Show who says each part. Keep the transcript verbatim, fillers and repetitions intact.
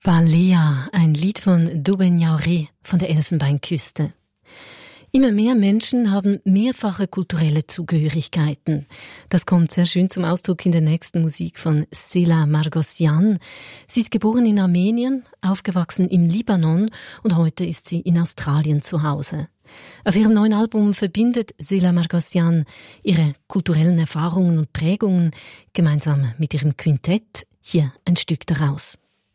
Speaker 1: Balea, ein Lied von Dubin Yaouré von der Elfenbeinküste. Immer mehr Menschen haben mehrfache kulturelle Zugehörigkeiten. Das kommt sehr schön zum Ausdruck in der nächsten Musik von Sela Margosian. Sie ist geboren in Armenien, aufgewachsen im Libanon und heute ist sie in Australien zu Hause. Auf ihrem neuen Album verbindet Sela Margosian ihre kulturellen Erfahrungen und Prägungen gemeinsam mit ihrem Quintett. Hier ein Stück daraus.